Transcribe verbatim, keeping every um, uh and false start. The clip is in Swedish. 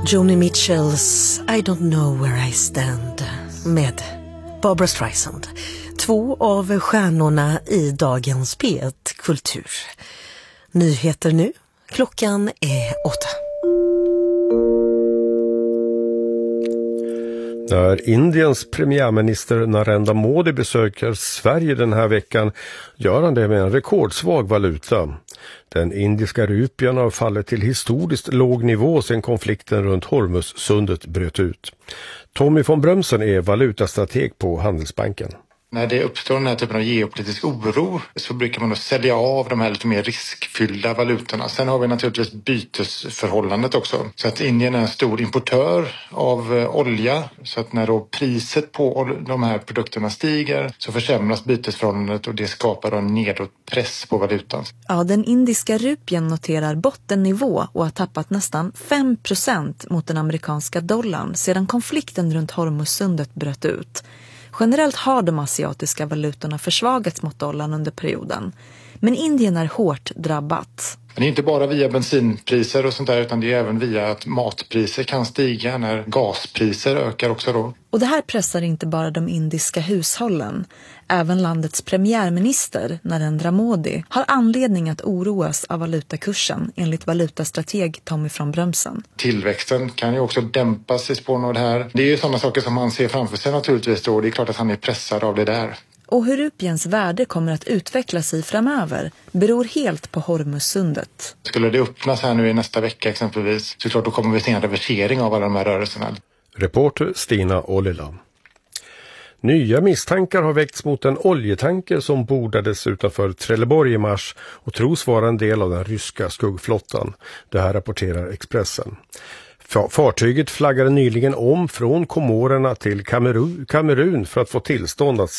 Joni Mitchells I don't know where I stand med Barbra Streisand. Två av stjärnorna i dagens P ett Kultur. Nyheter nu. Klockan är åtta. När Indiens premiärminister Narendra Modi besöker Sverige den här veckan gör han det med en rekordsvag valuta. Den indiska rupien har fallit till historiskt låg nivå sedan konflikten runt Hormuzsundet bröt ut. Tommy von Brömsen är valutastrateg på Handelsbanken. När det uppstår den här typen av geopolitisk oro så brukar man då sälja av de här lite mer riskfyllda valutorna. Sen har vi naturligtvis bytesförhållandet också. Så att Indien är en stor importör av olja. Så att när då priset på de här produkterna stiger så försämras bytesförhållandet och det skapar då en nedåtpress på valutan. Ja, den indiska rupien noterar bottennivå och har tappat nästan fem procent mot den amerikanska dollarn sedan konflikten runt Hormuzsundet bröt ut. Generellt har de asiatiska valutorna försvagats mot dollarn under perioden. Men Indien är hårt drabbat. Men det är inte bara via bensinpriser och sånt där utan det är även via att matpriser kan stiga när gaspriser ökar också då. Och det här pressar inte bara de indiska hushållen. Även landets premiärminister Narendra Modi har anledning att oroas av valutakursen enligt valutastrateg Tommy von Brömsen. Tillväxten kan ju också dämpas i spåren av det här. Det är ju sådana saker som man ser framför sig naturligtvis då. Det är klart att han är pressad av det där. Och hur rupiens värde kommer att utveckla sig framöver beror helt på Hormuzsundet. Skulle det öppnas här nu i nästa vecka exempelvis så klart då kommer vi se en reversering av alla de här rörelserna. Reporter Stina Ollila. Nya misstankar har väckts mot en oljetanker som bordades utanför Trelleborg i mars och tros vara en del av den ryska skuggflottan. Det här rapporterar Expressen. Fartyget flaggade nyligen om från Komorerna till Kamerun för att få tillstånd att